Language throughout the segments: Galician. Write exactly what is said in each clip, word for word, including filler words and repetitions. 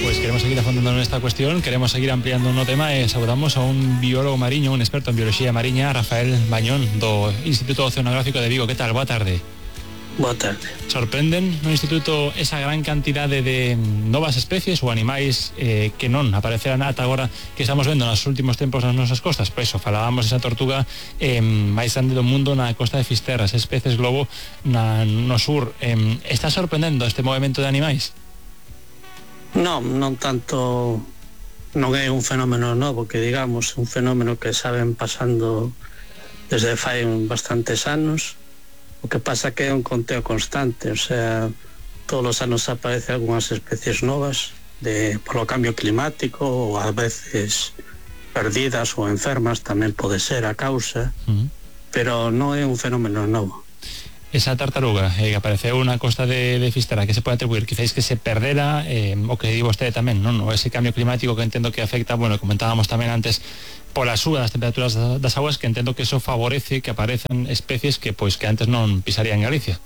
Pues queremos seguir afondando en esta cuestión, queremos seguir ampliando un tema e saludamos a un biólogo mariño, un experto en biología mariña, Rafael Bañón, do Instituto Oceanográfico de Vigo. Que tal? Boa tarde. Boa tarde. Sorprenden no Instituto esa gran cantidade de novas especies ou animais eh, que non aparecerán ata agora, que estamos vendo nos últimos tempos nas nosas costas? Pois eso, falábamos esa tortuga eh, máis grande do mundo na costa de Fisterra, ese peces globo na, no sur. Eh, está sorprendendo este movimento de animais? Non, non tanto, non é un fenómeno novo, que digamos, un fenómeno que saben pasando desde fai bastantes anos. O que pasa que é un conteo constante, o sea, todos os anos aparece algunhas especies novas de, polo cambio climático, ou a veces perdidas ou enfermas, tamén pode ser a causa, uh-huh. Pero non é un fenómeno novo. Esa tartaruga eh, que apareceu na costa de, de Fisterra, que se pode atribuir? Quizáis que se perdera, eh, o que di vostede tamén, non? O ese cambio climático que entendo que afecta, bueno, comentábamos tamén antes, pola suba das temperaturas das aguas, que entendo que eso favorece que aparezan especies que pois que antes non pisarían en Galicia.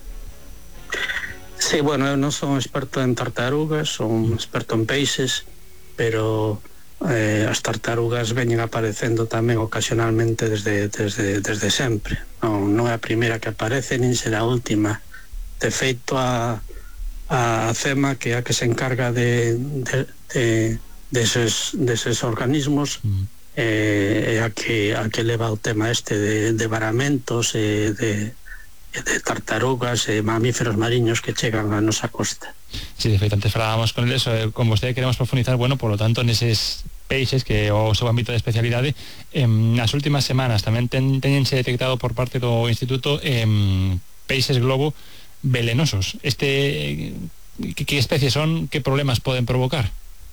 Sí, bueno, eu non son experto en tartarugas, son experto en peixes, pero eh, as tartarugas veñen aparecendo tamén ocasionalmente desde, desde, desde sempre. Non, non é a primeira que aparece, nin será a última. De feito, a, a CEMA, que é a que se encarga de, de, de, deses, deses organismos, mm. eh, é a que, a que leva o tema este de, de varamentos e de, de tartarugas e mamíferos mariños que chegan a nosa costa. Sí, de feito, antes falábamos con eso, eh, con vostede queremos profundizar, bueno, por lo tanto, neses peixes que o seu ámbito de especialidade. Eh, nas últimas semanas tamén ten, tenense detectado por parte do Instituto eh, peixes globo velenosos. Este, que, que especies son, que problemas poden provocar?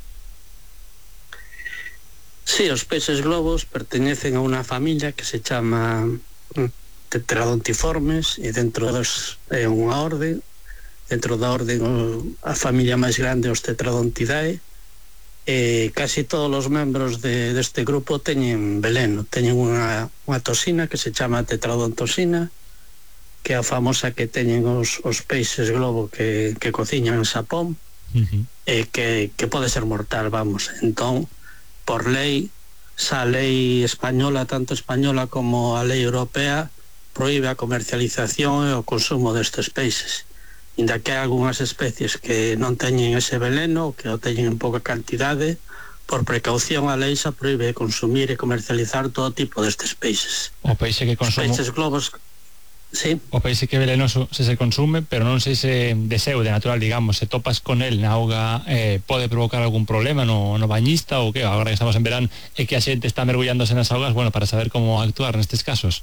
Sí, os peixes globos pertenecen a unha familia que se chama Tetradontiformes, e dentro dos é unha orde. Dentro da orde, a familia máis grande, os Tetradontidae, e casi todos os membros de, deste grupo teñen veleno, teñen unha, unha toxina que se chama tetradontosina, que é a famosa que teñen os, os peixes globo que, que cociñan en Xapón, uh-huh. e que, que pode ser mortal, vamos. Entón, por lei, xa a lei española, tanto española como a lei europea, proíbe a comercialización e o consumo destes peixes. Inda que hai algunhas especies que non teñen ese veleno, que o teñen en pouca cantidade, por precaución a lei xa proíbe consumir e comercializar todo tipo destes peixes. O peixe que consumo... Os peixes globos... Sí. O peixe que é velenoso se se consume, pero non sei se de seu, de natural, digamos, se topas con el na auga, eh, pode provocar algún problema no, no bañista ou que? Agora que estamos en verán e que a xente está mergullándose nas augas, bueno, para saber como actuar nestes casos.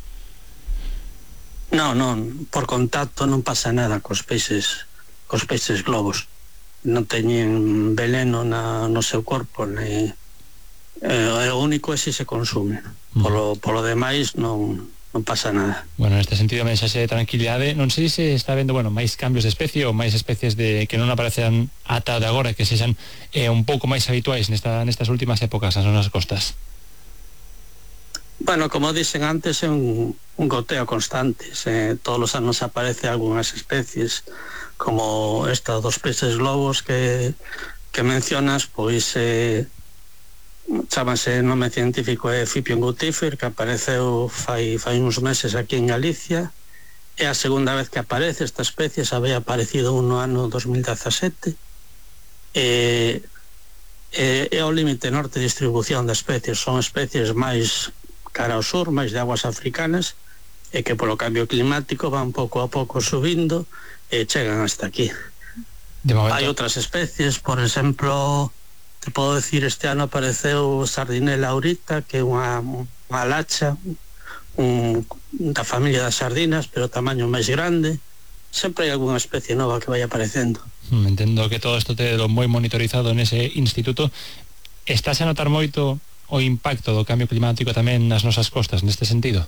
Non, non, por contacto non pasa nada cos peixes, cos peixes globos. Non teñen veleno na, no seu corpo, ne, eh, o único é se se consume. Polo, polo demais non, non pasa nada. Bueno, neste sentido, mensaxe de tranquilidade. Non sei se está vendo, bueno, máis cambios de especie ou máis especies de que non aparecerán ata de agora, que sexan eh, un pouco máis habituais nesta, nestas últimas épocas nas nosas costas. Bueno, como dicen antes, é un, un goteo constante. Se, todos os anos aparece algunhas especies, como esta dos peixes globos que, que mencionas, pois eh, chámase nome científico é Fipion gutifer, que apareceu fai, fai uns meses aquí en Galicia. É a segunda vez que aparece esta especie, xa había aparecido un no ano dos mil dezasete. E, e, é o límite norte de distribución de especies. Son especies máis cara ao sur, máis de aguas africanas, e que polo cambio climático van pouco a pouco subindo e chegan hasta aquí. Hai outras especies, por exemplo, te podo decir, este ano apareceu Sardinella aurita, que é unha, unha lacha un, da familia das sardinas, pero tamaño máis grande. Sempre hai algunha especie nova que vai aparecendo. Entendo que todo isto te lo moi monitorizado nese instituto. Estás a notar moito o impacto do cambio climático tamén nas nosas costas, neste sentido?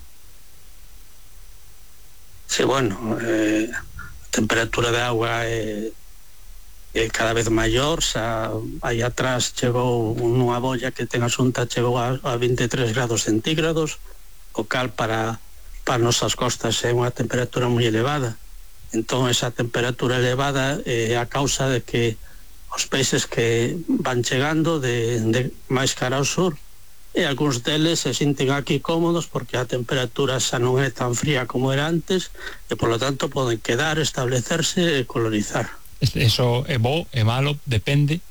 Sí, bueno, eh, a temperatura de agua é, é cada vez maior. Xa aí atrás chegou unha bolla que ten asunta, chegou a, a vinte e tres grados centígrados, o cal para, para nosas costas é unha temperatura moi elevada. Entón, esa temperatura elevada é a causa de que os peixes que van chegando de, de máis cara ao sur, e algúns deles se sinten aquí cómodos porque a temperatura xa non é tan fría como era antes, e polo tanto poden quedar, establecerse e colonizar. Eso é bo, é malo, depende?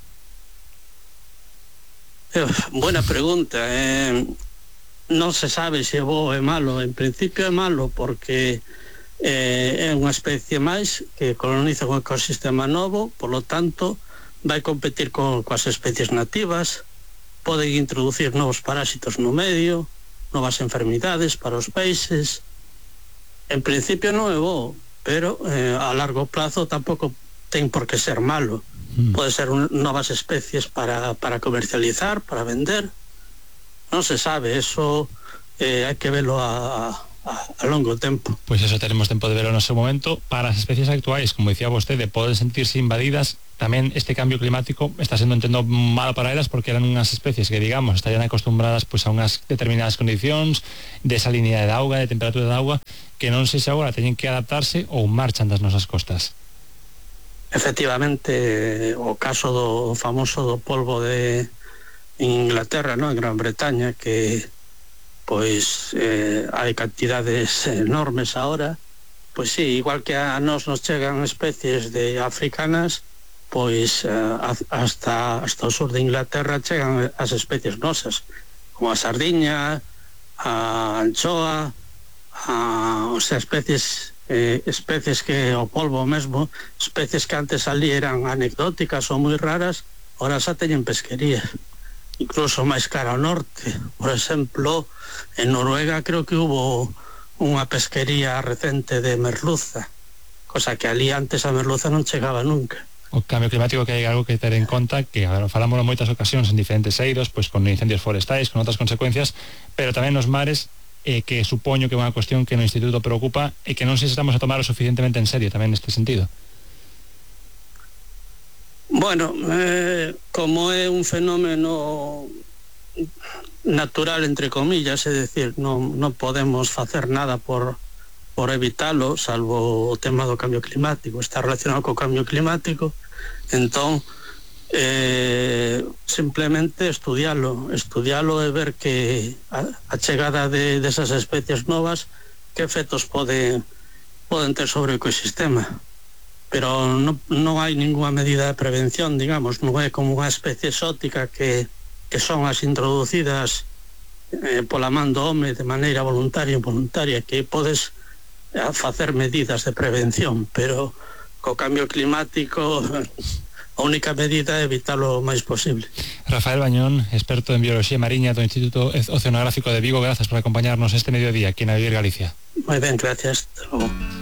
Eh, buena pregunta. Eh, non se sabe se é bo ou é malo. En principio é malo porque eh, é unha especie máis que coloniza un ecosistema novo, polo tanto vai competir con, coas especies nativas, poden introducir novos parásitos no medio, novas enfermidades para os peixes. En principio non é bo, pero eh, a largo plazo tampouco ten por que ser malo. Mm. Pode ser un, novas especies para, para comercializar, para vender. Non se sabe, eso eh, hai que velo a, a, a longo tempo. Pois eso, teremos tempo de verlo no seu momento. Para as especies actuais, como dicía vostede, poden sentirse invadidas. Tamén este cambio climático está sendo, entendo, malo para elas porque eran unhas especies que, digamos, estarían acostumbradas pois, a unhas determinadas condicións de salinidade de auga, de temperatura de auga, que non sei se agora teñen que adaptarse ou marchan das nosas costas. Efectivamente, o caso do famoso do polvo de Inglaterra, no? En Gran Bretaña, que pois eh, hai cantidades enormes ahora, pois sí, igual que a nos nos chegan especies de africanas, pois eh, hasta, hasta o sur de Inglaterra chegan as especies nosas, como a sardiña, a anchoa, a, o sea, especies eh, especies que o polvo mesmo, especies que antes ali eran anecdóticas ou moi raras, ahora xa teñen pesquerías, incluso máis cara ao norte. Por exemplo, en Noruega creo que hubo unha pesquería recente de merluza, cosa que ali antes a merluza non chegaba nunca. O cambio climático, que hai algo que ter en conta, que a ver, falamos en moitas ocasións en diferentes eidos, pois con incendios forestais, con outras consecuencias, pero tamén nos mares, eh, que supoño que é unha cuestión que no Instituto preocupa e que non sei se estamos a tomar o suficientemente en serio tamén neste sentido. Bueno, eh, como é un fenómeno natural, entre comillas, é dicir, non, non podemos facer nada por por evitalo, salvo o tema do cambio climático, está relacionado co cambio climático. Entón eh, simplemente estudialo estudialo e ver que a, a chegada de desas especies novas, que efectos pode, poden ter sobre o ecosistema, pero non, non hai ninguna medida de prevención, digamos, non é como unha especie exótica que, que son as introducidas eh, pola man do home de maneira voluntaria e involuntaria, que podes a facer medidas de prevención, pero co cambio climático a única medida é evitalo o máis posible. Rafael Bañón, experto en biología mariña do Instituto Oceanográfico de Vigo, grazas por acompañarnos este mediodía aquí na Vivir Galicia. Moi ben, gracias. Hasta logo.